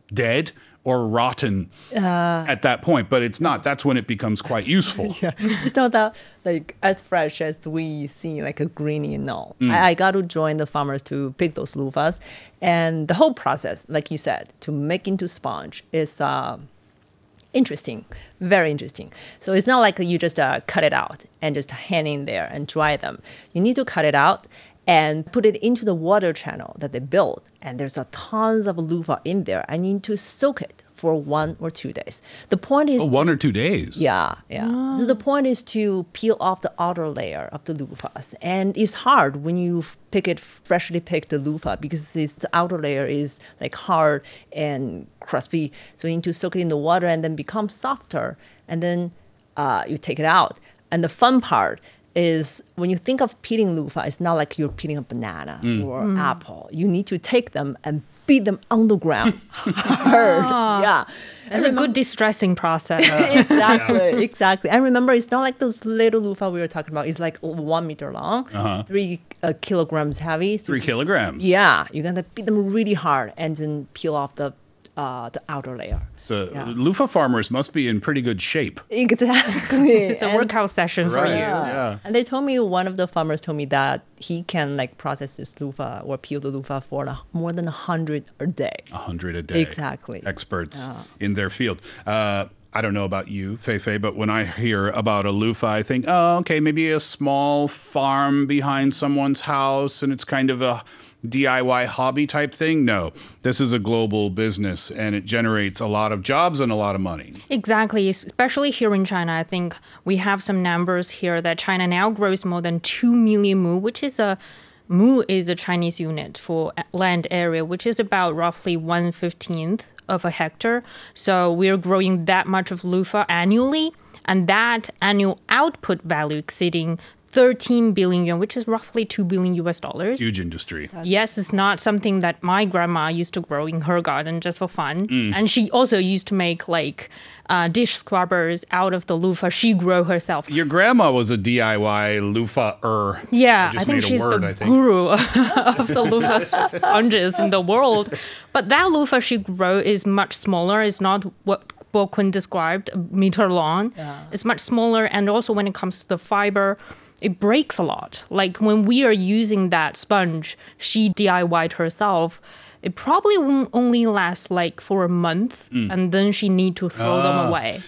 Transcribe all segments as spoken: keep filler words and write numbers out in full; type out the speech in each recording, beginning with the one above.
dead or rotten uh, at that point, but it's not. That's when it becomes quite useful. Yeah, it's not that like as fresh as we see like a greenie. No, mm. I, I got to join the farmers to pick those loofahs, and the whole process, like you said, to make into sponge is uh, interesting, very interesting. So it's not like you just uh, cut it out and just hang in there and dry them. You need to cut it out and put it into the water channel that they built. And there's a tons of loofah in there. I need to soak it for one or two days. The point is... Oh, one or two days? Yeah, yeah. Oh. So the point is to peel off the outer layer of the loofahs. And it's hard when you pick it, freshly pick the loofah, because it's, the outer layer is like hard and crispy. So you need to soak it in the water and then become softer. And then uh, you take it out. And the fun part is when you think of peeling loofah, it's not like you're peeling a banana mm. or mm. apple. You need to take them and beat them on the ground hard. Oh, yeah. It's a good distressing process. exactly, yeah. exactly. And remember, it's not like those little loofah we were talking about. It's like one meter long, uh-huh. three uh, kilograms heavy. So three kilograms? Yeah. You're going to beat them really hard and then peel off the Uh, the outer layer. So yeah. loofah farmers must be in pretty good shape. Exactly. It's a and, workout session right. for you. Yeah. yeah. And they told me, one of the farmers told me that he can like process this loofah or peel the loofah for more than a hundred a day. A hundred a day. Exactly. Experts yeah. in their field. Uh, I don't know about you, Fei Fei, but when I hear about a loofah, I think, oh, okay, maybe a small farm behind someone's house and it's kind of a D I Y hobby type thing. No, this is a global business and it generates a lot of jobs and a lot of money. Exactly, especially here in China. I think we have some numbers here that China now grows more than two million mu, which is a mu is a Chinese unit for land area, which is about roughly one fifteenth of a hectare. So we're growing that much of loofah annually, and that annual output value exceeding thirteen billion yuan, which is roughly two billion U S dollars. Huge industry. Yes, it's not something that my grandma used to grow in her garden just for fun. Mm. And she also used to make like uh, dish scrubbers out of the loofah she grew herself. Your grandma was a D I Y loofah-er. Yeah, I, I think she's word, the I think. guru of the loofah sponges in the world. But that loofah she grew is much smaller. It's not what Bo Kun described, a meter long. Yeah. It's much smaller. And also when it comes to the fiber, it breaks a lot. Like when we are using that sponge, she D I Y'd herself, it probably won't only last like for a month, mm. and then she need to throw uh, them away.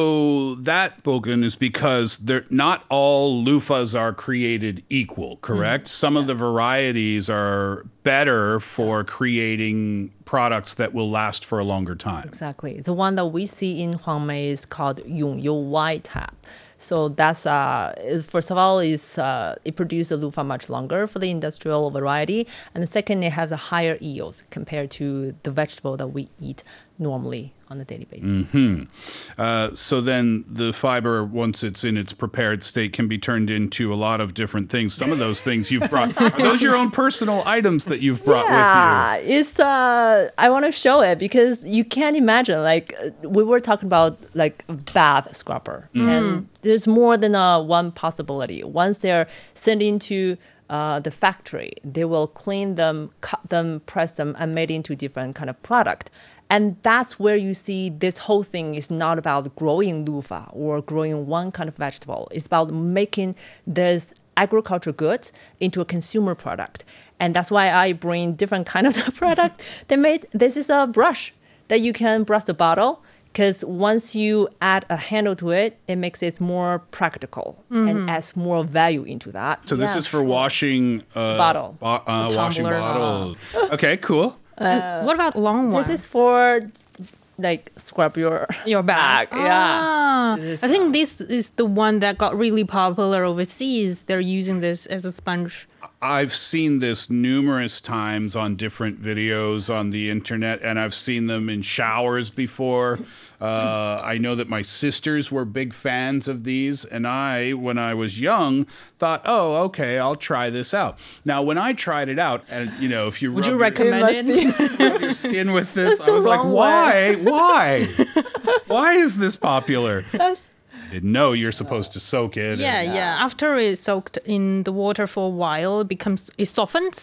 So that, Bogun, is because they're not all loofahs are created equal, correct? Mm. Some yeah. of the varieties are better for creating products that will last for a longer time. Exactly. The one that we see in Huangmei is called Yongyou White Tap. So that's, uh, first of all, is uh, it produces the loofah much longer for the industrial variety. And the second, it has a higher yields compared to the vegetable that we eat normally on a daily basis. Mm-hmm. Uh, so then the fiber, once it's in its prepared state, can be turned into a lot of different things. Some of those things you've brought, are those your own personal items that you've brought yeah, with you? It's, uh, I want to show it because you can't imagine, like, we were talking about, like, bath scrubber. Mm. And there's more than uh, one possibility. Once they're sent into uh, the factory, they will clean them, cut them, press them, and made into different kind of product. And that's where you see this whole thing is not about growing loofah or growing one kind of vegetable. It's about making this agricultural goods into a consumer product. And that's why I bring different kind of the product. They made, this is a brush that you can brush the bottle, because once you add a handle to it, it makes it more practical mm-hmm. and adds more value into that. So this yeah, is for sure. washing uh, bottle. Bo- uh, washing bottles. Okay, cool. Uh, what about long one? This is for like scrub your your back. back. Yeah. I think this is the one that got really popular overseas. They're using this as a sponge. I've seen this numerous times on different videos on the internet, and I've seen them in showers before. Uh, I know that my sisters were big fans of these, and I, when I was young, thought, oh, okay, I'll try this out. Now, when I tried it out, and, you know, if you Would rub you recommend your, it? rub your skin with this, That's I was like, why? way. Why? Why is this popular? That's didn't know you're supposed to soak it. Yeah, and, yeah. After it's soaked in the water for a while, it becomes it softens,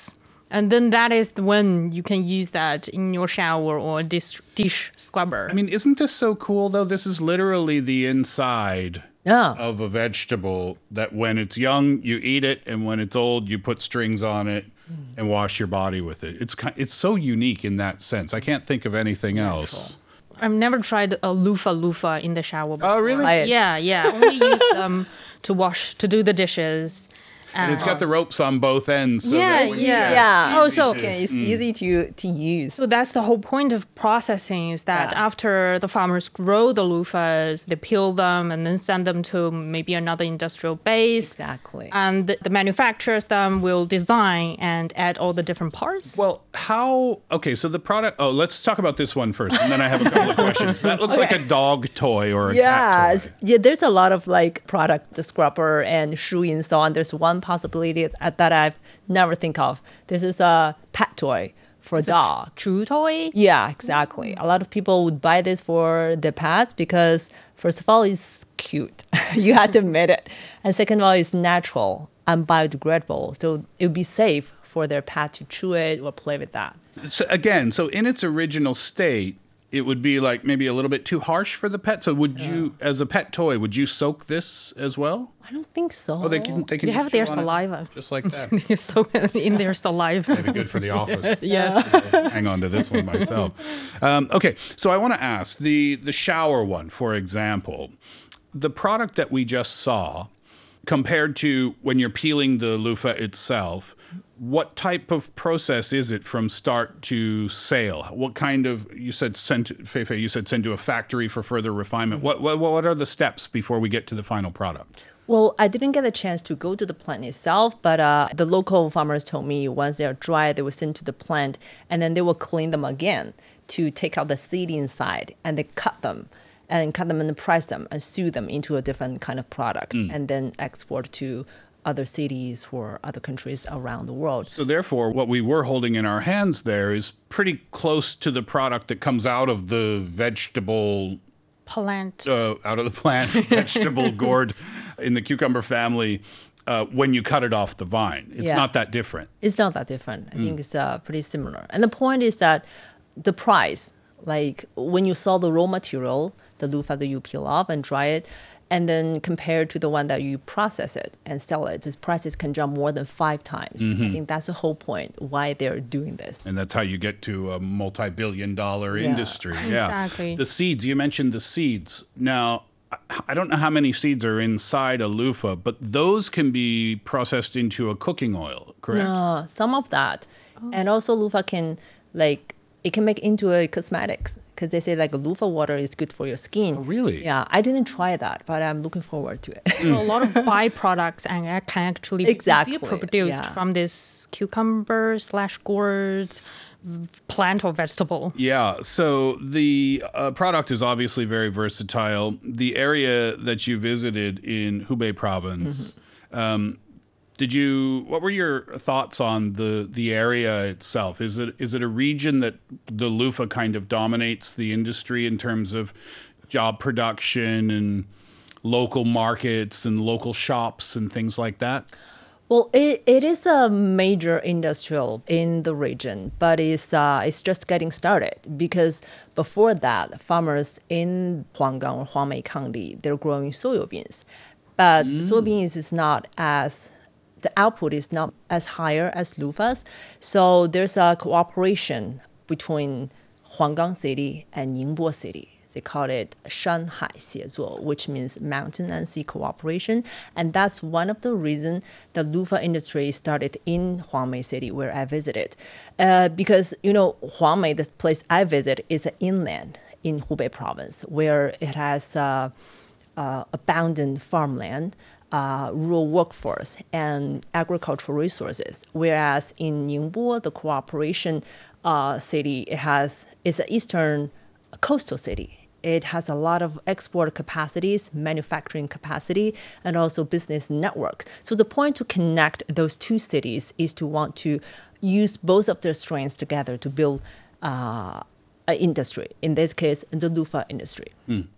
And then that is when you can use that in your shower or dish, dish scrubber. I mean, isn't this so cool, though? This is literally the inside Yeah. of a vegetable that when it's young, you eat it, and when it's old, you put strings on it and wash your body with it. It's ki- it's so unique in that sense. I can't think of anything else. I've never tried a loofah loofah in the shower before. Oh, really? I- Yeah, yeah. Only use them to wash, to do the dishes. And it's got the ropes on both ends. So Yeah, that's yeah. Yeah. Oh, so- Okay, it's easy to to use. So that's the whole point of processing is that Yeah. after the farmers grow the loofahs, they peel them and then send them to maybe another industrial base. Exactly. And the, the manufacturers then will design and add all the different parts. Well, how? Okay, so the product. Oh, let's talk about this one first, and then I have a couple of questions. That looks like a dog toy or a cat Yes. toy. Yeah, there's a lot of like product, the scrubber and shoe and so on. There's one possibility that that I've never think of. This is a pet toy for a dog. Chew toy. Yeah, exactly. A lot of people would buy this for their pets because first of all, it's cute. You have to admit it. And second of all, it's natural and biodegradable. So it would be safe for their pet to chew it or play with that. So again, so in its original state, it would be like maybe a little bit too harsh for the pet. So would you, as a pet toy, would you soak this as well? I don't think so. Oh, they can. They can You just have their chew on it saliva. just like that. You're so in their saliva. Maybe good for the office. Yeah. Hang on to this one myself. Um, okay, so I want to ask the the shower one, for example, the product that we just saw, compared to when you're peeling the loofah itself, what type of process is it from start to sale? What kind of, you said sent, Feifei, you said send to a factory for further refinement. What, what what are the steps before we get to the final product? Well, I didn't get a chance to go to the plant itself, but uh, the local farmers told me once they're dry, they will send to the plant, and then they will clean them again to take out the seed inside, and they cut them, and cut them and press them, and sew them into a different kind of product, and then export to other cities or other countries around the world. So therefore, what we were holding in our hands there is pretty close to the product that comes out of the vegetable Plant. uh, out of the plant vegetable gourd in the cucumber family uh, when you cut it off the vine. It's Yeah. not that different. It's not that different. I think it's uh, pretty similar. And the point is that the price, like when you saw the raw material, the loofah that you peel off and dry it, and then compared to the one that you process it and sell it, the prices can jump more than five times. I think that's the whole point why they're doing this. And that's how you get to a multi-billion dollar Yeah. industry. Yeah. Exactly. The seeds, you mentioned the seeds. Now, I- I don't know how many seeds are inside a loofah, but those can be processed into a cooking oil, correct? Uh, some of that. And also loofah can like, it can make into a cosmetics because they say like loofah water is good for your skin. Oh, really? Yeah, I didn't try that, but I'm looking forward to it. So a lot of byproducts and uh, can actually be- Exactly, be produced yeah. from this cucumber slash gourd plant or vegetable. Yeah, so the uh, product is obviously very versatile. The area that you visited in Hubei province, um, did you? What were your thoughts on the the area itself? Is it is it a region that the loofah kind of dominates the industry in terms of job production and local markets and local shops and things like that? Well, it, it is a major industrial in the region, but it's, uh, it's just getting started because before that, farmers in Huanggang or Huangmei County, they're growing soybeans. But soybeans is not as, the output is not as higher as loofahs. So there's a cooperation between Huanggang City and Ningbo City. They call it Shanhai Xiezuo, which means mountain and sea cooperation. And that's one of the reasons the loofah industry started in Huangmei City, where I visited. Uh, because, you know, Huangmei, the place I visit, is an inland in Hubei province, where it has uh, uh, abundant farmland, uh, rural workforce, and agricultural resources. Whereas in Ningbo, the cooperation uh, city, it has, it's an eastern coastal city. It has a lot of export capacities, manufacturing capacity, and also business network. So the point to connect those two cities is to want to use both of their strengths together to build uh, an industry. In this case, the loofah industry.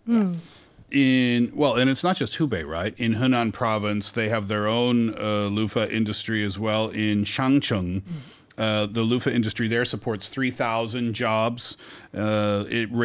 In well, and it's not just Hubei, right? In Henan province, they have their own uh, loofah industry as well. In Shangcheng, Uh, the loofah industry there supports three thousand jobs. Uh, it